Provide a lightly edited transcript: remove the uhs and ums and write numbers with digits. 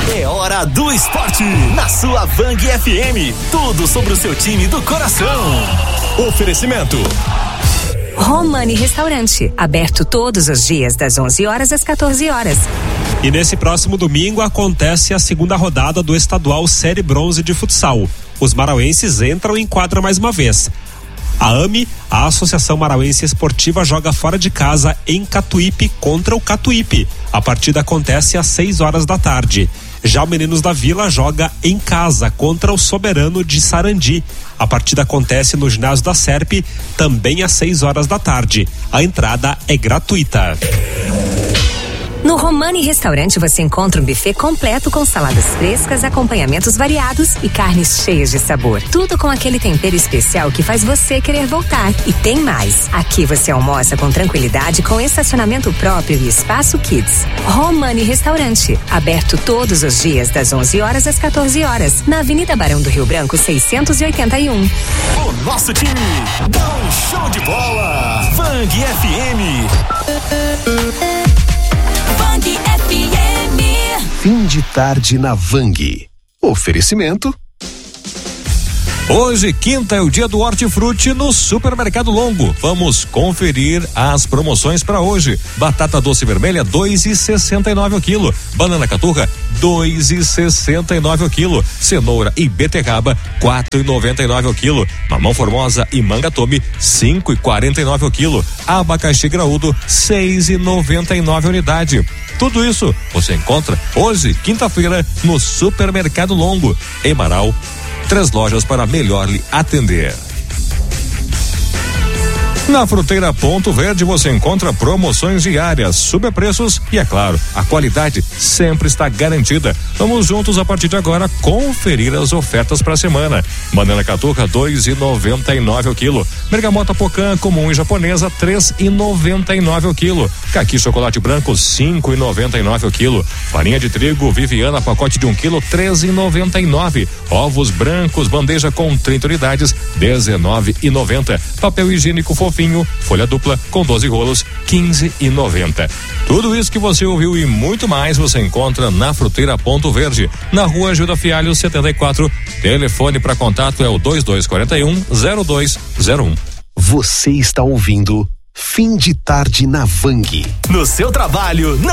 É hora do esporte na sua Vang FM. Tudo sobre o seu time do coração. Oferecimento Romani Restaurante, aberto todos os dias das 11 horas às 14 horas. E nesse próximo domingo acontece a segunda rodada do estadual Série Bronze de futsal. Os marauenses entram em quadra mais uma vez. A AME, a Associação Marauense Esportiva, joga fora de casa em Catuípe contra o Catuípe. A partida acontece às 6 horas da tarde. Já o Meninos da Vila joga em casa contra o Soberano de Sarandi. A partida acontece no ginásio da Serpe, também às 6 horas da tarde. A entrada é gratuita. No Romani Restaurante você encontra um buffet completo com saladas frescas, acompanhamentos variados e carnes cheias de sabor. Tudo com aquele tempero especial que faz você querer voltar. E tem mais. Aqui você almoça com tranquilidade, com estacionamento próprio e espaço Kids. Romani Restaurante, aberto todos os dias das 11 horas às 14 horas, na Avenida Barão do Rio Branco 681. O nosso time dá um show de bola. Vang FM. Vang FM. Fim de tarde na Vang. Oferecimento. Hoje, quinta, é o dia do Hortifruti no Supermercado Longo. Vamos conferir as promoções para hoje. Batata doce vermelha, 2,69 o quilo. Banana caturra, 2,69 o quilo. Cenoura e beterraba, 4,99 o quilo. Mamão formosa e manga tome, 5,49 o quilo. Abacaxi graúdo, 6,99 unidade. Tudo isso você encontra hoje, quinta-feira, no Supermercado Longo, em Marau. 3 lojas para melhor lhe atender. Na Fruteira Ponto Verde você encontra promoções diárias, sobrepreços e, é claro, a qualidade sempre está garantida. Vamos juntos a partir de agora conferir as ofertas para a semana. Banana caturra, 2,99 o quilo. Bergamota Pocã comum e japonesa, 3,99 o quilo. Caqui chocolate branco, 5,99 o quilo. Farinha de trigo Viviana, pacote de 1 quilo, 13,99. Ovos brancos, bandeja com 30 unidades, 19,90. Papel higiênico fofinho, folha dupla com 12 rolos, 15,90. Tudo isso que você ouviu e muito mais você encontra na Fruteira Ponto Verde, na Rua Gilda Fialho 74. Telefone para contato é o 2241-0201. Você está ouvindo Fim de Tarde na Vang. No seu trabalho,